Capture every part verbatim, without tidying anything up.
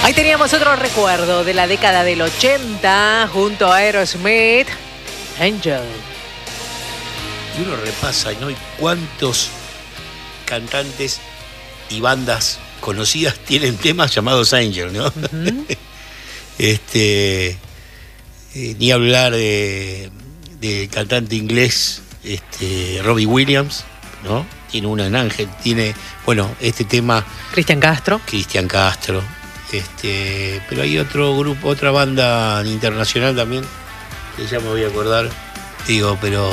Ahí teníamos otro recuerdo de la década del ochenta junto a Aerosmith, Angel. Y uno repasa, ¿no? Y cuántos cantantes y bandas conocidas tienen temas llamados Angel, ¿no? Uh-huh. este, eh, ni hablar de, de cantante inglés, este, Robbie Williams, ¿no? Tiene una en Ángel, tiene, bueno, este tema. Cristian Castro. Cristian Castro. Este, pero hay otro grupo, otra banda internacional también, que ya me voy a acordar. Digo, pero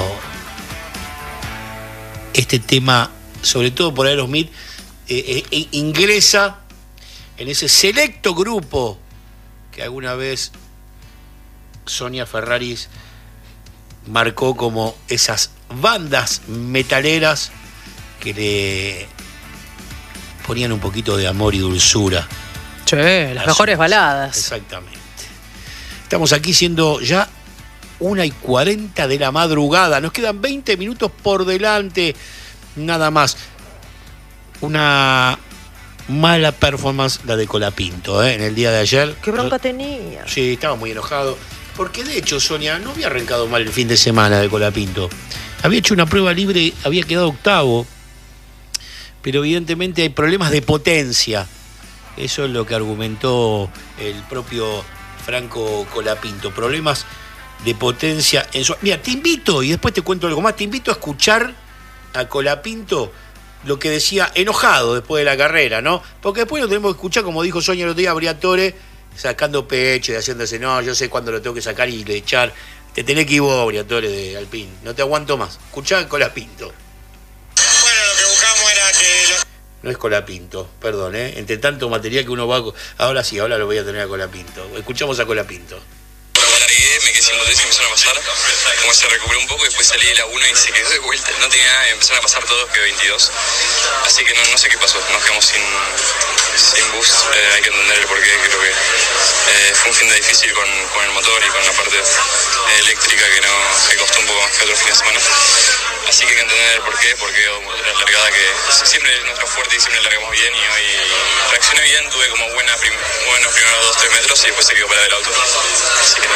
este tema, sobre todo por Aerosmith, eh, eh, ingresa en ese selecto grupo que alguna vez Sonia Ferraris marcó como esas bandas metaleras que le ponían un poquito de amor y dulzura. Sí, las, las mejores baladas. Exactamente. Estamos aquí siendo ya una y cuarenta de la madrugada. Nos quedan veinte minutos por delante, nada más. Una mala performance la de Colapinto, ¿eh? En el día de ayer. ¿Qué bronca tenía? Sí, estaba muy enojado. Porque de hecho, Sonia, no había arrancado mal el fin de semana de Colapinto. Había hecho una prueba libre, había quedado octavo. Pero evidentemente hay problemas de potencia. Eso es lo que argumentó el propio Franco Colapinto. Problemas de potencia en su... Mira, te invito, y después te cuento algo más, te invito a escuchar a Colapinto lo que decía enojado después de la carrera, ¿no? Porque después lo tenemos que escuchar, como dijo Sonia el otro día, a Briatore, sacando pecho y haciéndose, no, yo sé cuándo lo tengo que sacar y le echar. Te tenés que ir vos, Briatore de Alpine. No te aguanto más. Escuchá a Colapinto. Bueno, lo que buscamos era que... Los... No es Colapinto, perdón, ¿eh? Entre tanto material que uno va... Ahora sí, ahora lo voy a tener a Colapinto. Escuchamos a Colapinto. Me quedé sin potencia y empezaron a pasar. Como se recuperó un poco y después salí de la uno y se quedó de vuelta. No tenía nada y empezaron a pasar todos, quedó veintidós. Así que no, no sé qué pasó. Nos quedamos sin, sin boost. Eh, hay que entender el porqué. Creo que eh, fue un fin de difícil con, con el motor y con la parte eh, eléctrica que, no, que costó un poco más que otro fin de semana. Así que hay que entender el porqué, porque la largada que siempre es nuestro fuerte y siempre largamos bien y hoy reaccioné bien, tuve como buena prim, buenos primeros dos tres metros y después se quedó parado el auto. Así que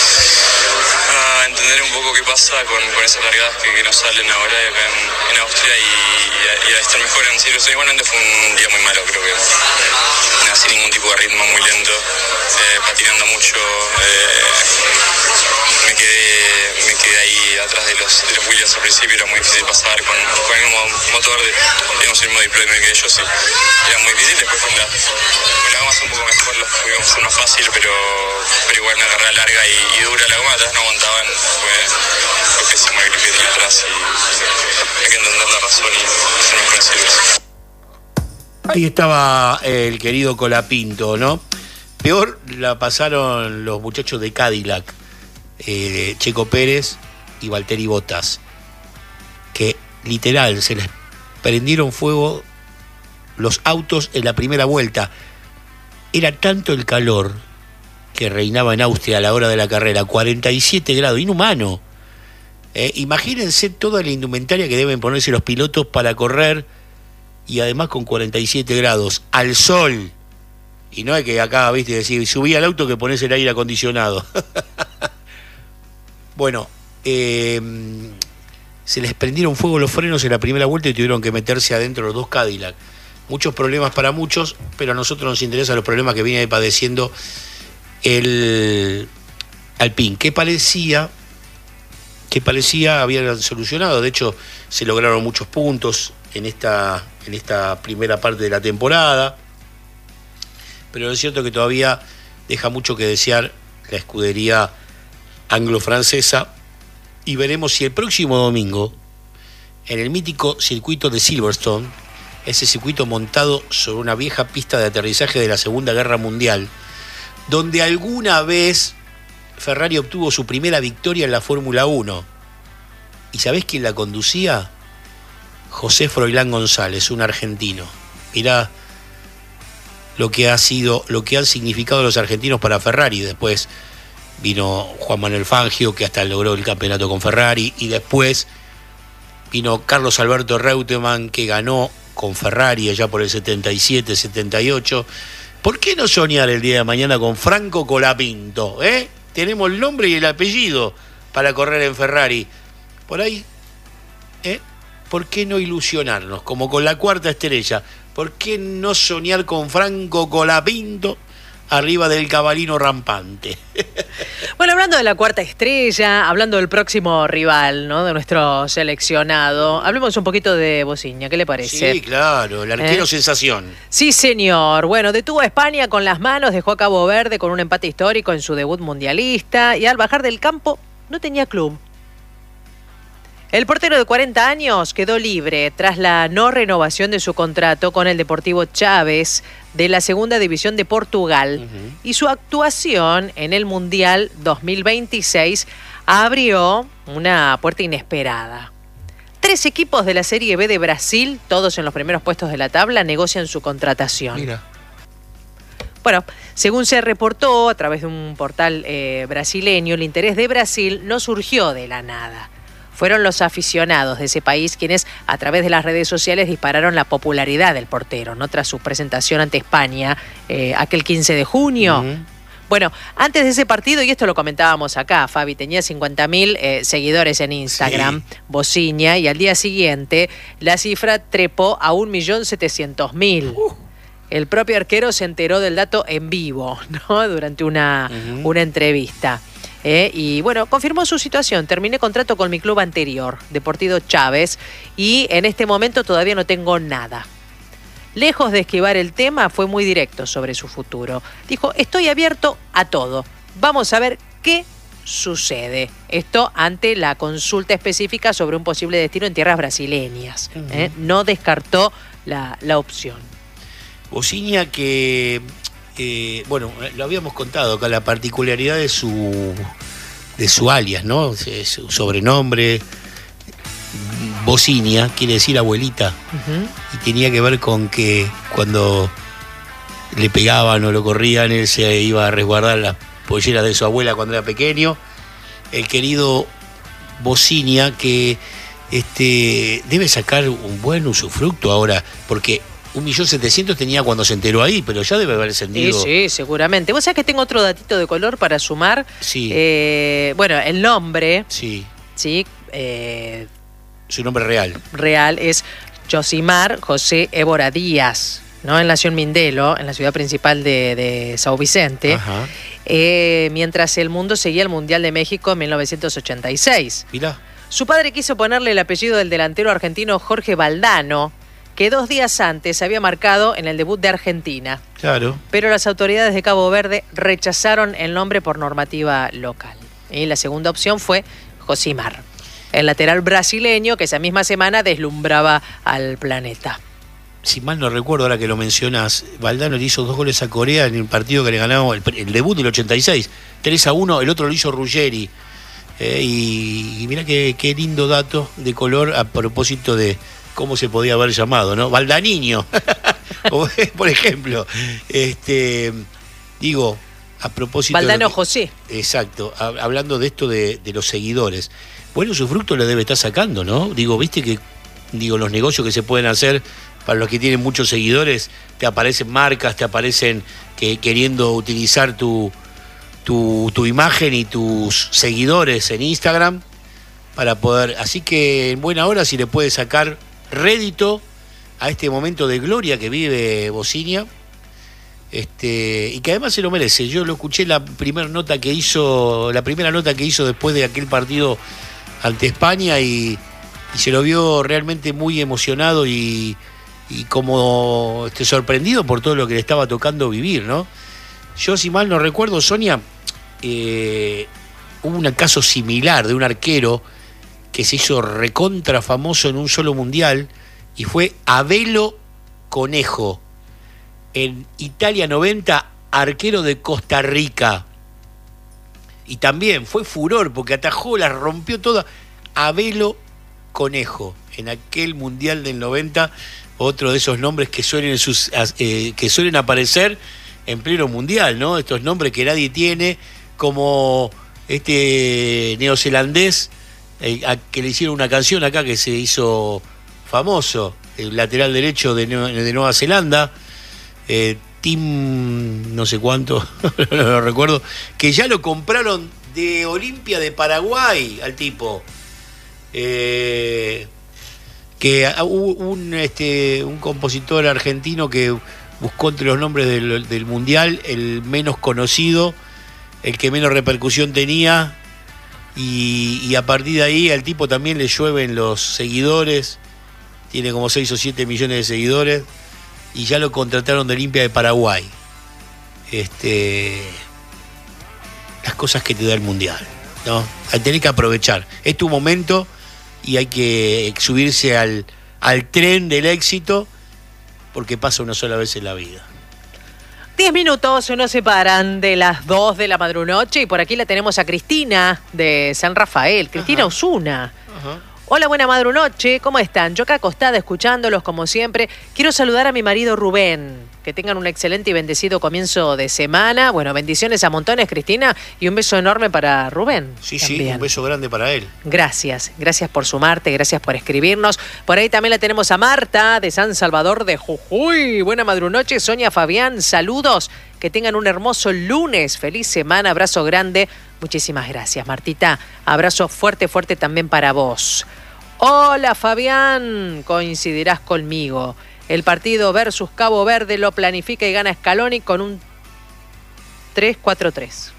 a entender un poco qué pasa con, con esas largadas que, que nos salen ahora acá en, en Austria y, y, a, y a estar mejor en serio. Igualmente fue un día muy malo, creo que nada, sin ningún tipo de ritmo, muy lento, eh, patinando mucho. Eh, me quedé me quedé ahí atrás de los, de los Williams al principio, era muy difícil pasar con, con el mismo motor, teníamos el mismo deployment que ellos y era muy difícil. Después con la, con la goma un poco mejor, fue uno fácil, pero, pero igual una carrera larga y, y dura. La goma atrás no aguantaban, fue, fue pésimo el grip que tenía atrás y hay que entender la razón y ser mejor en serio. Ahí estaba el querido Colapinto, ¿no? Peor la pasaron los muchachos de Cadillac, eh, Checo Pérez y Valtteri Bottas, que literal se les prendieron fuego los autos en la primera vuelta. Era tanto el calor que reinaba en Austria a la hora de la carrera, cuarenta y siete grados, inhumano. Eh, imagínense toda la indumentaria que deben ponerse los pilotos para correr y además con cuarenta y siete grados, al sol. Y no es que acá, viste, decir, subí al auto que pones el aire acondicionado. Bueno, eh, se les prendieron fuego los frenos en la primera vuelta y tuvieron que meterse adentro los dos Cadillac. Muchos problemas para muchos, pero a nosotros nos interesan los problemas que viene padeciendo el Alpine, que parecía, que parecía habían solucionado. De hecho, se lograron muchos puntos en esta, en esta primera parte de la temporada. Pero es cierto que todavía deja mucho que desear la escudería anglo-francesa y veremos si el próximo domingo, en el mítico circuito de Silverstone, ese circuito montado sobre una vieja pista de aterrizaje de la Segunda Guerra Mundial, donde alguna vez Ferrari obtuvo su primera victoria en la Fórmula uno. ¿Y sabés quién la conducía? José Froilán González, un argentino. Mirá lo que ha sido, lo que han significado los argentinos para Ferrari. Después vino Juan Manuel Fangio, que hasta logró el campeonato con Ferrari, y después vino Carlos Alberto Reutemann, que ganó con Ferrari allá por el setenta y siete, setenta y ocho. ¿Por qué no soñar el día de mañana con Franco Colapinto? ¿eh? Tenemos el nombre y el apellido para correr en Ferrari. Por ahí, ¿eh? ¿Por qué no ilusionarnos? Como con la cuarta estrella. ¿Por qué no soñar con Franco Colapinto arriba del cabalino rampante? Bueno, hablando de la cuarta estrella, hablando del próximo rival, ¿no? De nuestro seleccionado, hablemos un poquito de Bociña, ¿qué le parece? Sí, claro, el arquero ¿Eh? sensación. Sí, señor. Bueno, detuvo a España con las manos, dejó a Cabo Verde con un empate histórico en su debut mundialista y al bajar del campo no tenía club. El portero de cuarenta años quedó libre tras la no renovación de su contrato con el Deportivo Chaves de la Segunda División de Portugal. Uh-huh. Y su actuación en el Mundial dos mil veintiséis abrió una puerta inesperada. Tres equipos de la Serie B de Brasil, todos en los primeros puestos de la tabla, negocian su contratación. Mira. Bueno, según se reportó a través de un portal eh, brasileño, el interés de Brasil no surgió de la nada. Fueron los aficionados de ese país quienes a través de las redes sociales dispararon la popularidad del portero, ¿no? Tras su presentación ante España eh, aquel quince de junio. Uh-huh. Bueno, antes de ese partido, y esto lo comentábamos acá, Fabi, tenía cincuenta mil eh, seguidores en Instagram, sí. Bociña, y al día siguiente la cifra trepó a un millón setecientos mil. Uh. El propio arquero se enteró del dato en vivo, ¿no? Durante una, uh-huh. una entrevista. Eh, y bueno, confirmó su situación. Terminé contrato con mi club anterior, Deportivo Chaves, y en este momento todavía no tengo nada. Lejos de esquivar el tema, fue muy directo sobre su futuro. Dijo, estoy abierto a todo. Vamos a ver qué sucede. Esto ante la consulta específica sobre un posible destino en tierras brasileñas. Uh-huh. eh, no descartó la, la opción. Bociña que... Eh, bueno, lo habíamos contado acá, la particularidad de su de su alias, ¿no? Su sobrenombre, Bociña, quiere decir abuelita. Uh-huh. Y tenía que ver con que cuando le pegaban o lo corrían, él se iba a resguardar las polleras de su abuela cuando era pequeño. El querido Bociña, que este, debe sacar un buen usufructo ahora, porque un millón setecientos tenía cuando se enteró ahí, pero ya debe haber ascendido. Sí, sí, seguramente. Vos sabés que tengo otro datito de color para sumar. Sí. Eh, bueno, el nombre. Sí. Sí. Eh, Su nombre real. Real es Josimar José Évora Díaz, ¿no? Él nació en Mindelo, en la ciudad principal de, de São Vicente. Ajá. Eh, mientras el mundo seguía el Mundial de México en mil novecientos ochenta y seis. Mirá. Su padre quiso ponerle el apellido del delantero argentino Jorge Valdano, que dos días antes había marcado en el debut de Argentina. Claro. Pero las autoridades de Cabo Verde rechazaron el nombre por normativa local. Y la segunda opción fue Josimar, el lateral brasileño que esa misma semana deslumbraba al planeta. Si mal no recuerdo, ahora que lo mencionas, Valdano le hizo dos goles a Corea en el partido que le ganamos, el, el debut del ochenta y seis, tres a uno, el otro lo hizo Ruggeri. Eh, y, y mirá qué, qué lindo dato de color a propósito de cómo se podía haber llamado, ¿no? Valdaniño, por ejemplo. Este, digo, a propósito... Valdano de, José. Exacto, a, hablando de esto de, de los seguidores. Bueno, su fruto le debe estar sacando, ¿no? Digo, viste que digo los negocios que se pueden hacer para los que tienen muchos seguidores, te aparecen marcas, te aparecen que, queriendo utilizar tu, tu, tu imagen y tus seguidores en Instagram para poder... Así que en buena hora si le puede sacar rédito a este momento de gloria que vive Bociña, este, y que además se lo merece. Yo lo escuché la primera nota que hizo, la primera nota que hizo después de aquel partido ante España y, y se lo vio realmente muy emocionado y, y como este, sorprendido por todo lo que le estaba tocando vivir, ¿no? Yo, si mal no recuerdo, Sonia, eh, hubo un caso similar de un arquero que se hizo recontra famoso en un solo mundial y fue Abelo Conejo, en Italia noventa, arquero de Costa Rica. Y también fue furor porque atajó, la rompió toda. Abelo Conejo, en aquel mundial del noventa, otro de esos nombres que suelen, sus, eh, que suelen aparecer en pleno mundial, ¿no? Estos nombres que nadie tiene, como este neozelandés, Eh, a que le hicieron una canción acá que se hizo famoso, el lateral derecho de, Nue- de Nueva Zelanda, eh, Team no sé cuánto, no lo recuerdo, que ya lo compraron de Olimpia de Paraguay al tipo. Eh, que hubo un, este, un compositor argentino que buscó entre los nombres del, del mundial el menos conocido, el que menos repercusión tenía, y, y a partir de ahí al tipo también le llueven los seguidores, tiene como seis o siete millones de seguidores, y ya lo contrataron de Olimpia de Paraguay. Este, las cosas que te da el mundial, ¿no? Hay que aprovechar. Es tu momento y hay que subirse al, al tren del éxito, porque pasa una sola vez en la vida. Diez minutos nos separan de las dos de la madrunoche y por aquí la tenemos a Cristina de San Rafael. Cristina Osuna. Ajá. Hola, buena madrunoche, ¿cómo están? Yo acá acostada escuchándolos como siempre. Quiero saludar a mi marido Rubén. Que tengan un excelente y bendecido comienzo de semana. Bueno, bendiciones a montones, Cristina, y un beso enorme para Rubén. Sí, también. Sí, un beso grande para él. Gracias, gracias por sumarte, gracias por escribirnos. Por ahí también la tenemos a Marta de San Salvador de Jujuy. Buena madrunoche, Sonia Fabián, saludos. Que tengan un hermoso lunes, feliz semana, abrazo grande. Muchísimas gracias, Martita. Abrazo fuerte, fuerte también para vos. Hola, Fabián, coincidirás conmigo. El partido versus Cabo Verde lo planifica y gana Scaloni con un tres cuatro tres.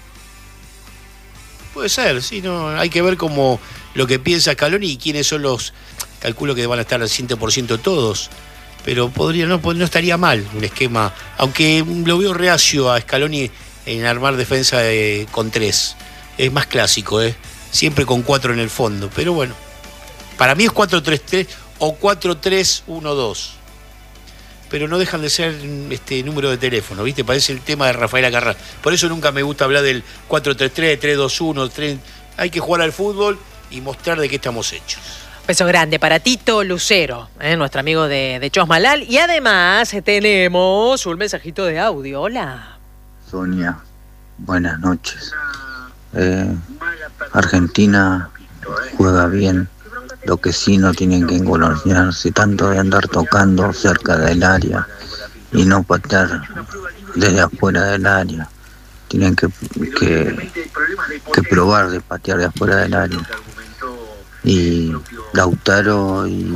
Puede ser, sí, no, hay que ver cómo lo que piensa Scaloni y quiénes son los, calculo que van a estar al cien por ciento todos, pero podría, no, no estaría mal un esquema, aunque lo veo reacio a Scaloni en armar defensa de, con tres, es más clásico, ¿eh? Siempre con cuatro en el fondo, pero bueno, para mí es cuatro tres tres o cuatro tres uno dos. Pero no dejan de ser este número de teléfono, ¿viste? Parece el tema de Rafael Acarrá. Por eso nunca me gusta hablar del cuatro tres tres, tres dos uno, tres... Hay que jugar al fútbol y mostrar de qué estamos hechos. Beso grande para Tito Lucero, ¿eh? Nuestro amigo de, de Chosmalal. Y además tenemos un mensajito de audio. Hola. Sonia, buenas noches. Eh, Argentina juega bien. Lo que sí no tienen que engolosarse tanto de andar tocando cerca del área y no patear desde afuera del área. Tienen que, que, que probar de patear de afuera del área. Y Lautaro y,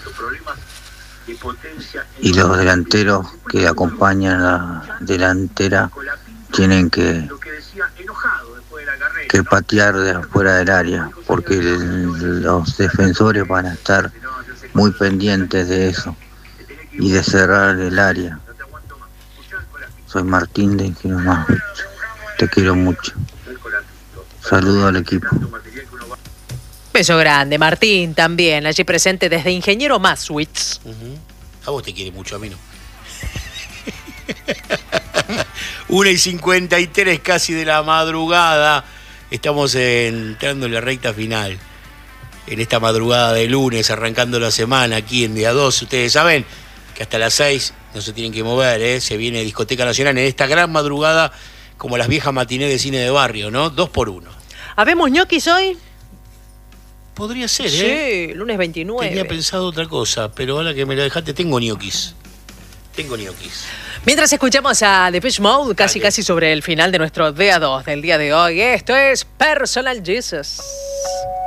y los delanteros que acompañan a la delantera tienen que que patear de afuera del área, porque el, los defensores van a estar muy pendientes de eso y de cerrar el área. Soy Martín de Ingenio Más. Te quiero mucho. Saludo al equipo. Beso grande, Martín, también, allí presente desde Ingeniero Maswitz. Uh-huh. A vos te quiere mucho, a mí no. una y cincuenta y tres casi de la madrugada. Estamos entrando en la recta final. En esta madrugada de lunes, arrancando la semana aquí en día dos. Ustedes saben que hasta las seis no se tienen que mover, ¿eh? Se viene Discoteca Nacional en esta gran madrugada, como las viejas matinés de cine de barrio, ¿no? Dos por uno. ¿Habemos ñoquis hoy? Podría ser, ¿eh? Sí, lunes veintinueve. Tenía pensado otra cosa, pero ahora que me la dejaste, tengo ñoquis. Tengo ñoquis. Mientras escuchamos a Depeche Mode, casi Dale. casi sobre el final de nuestro día dos del día de hoy. Esto es Personal Jesus.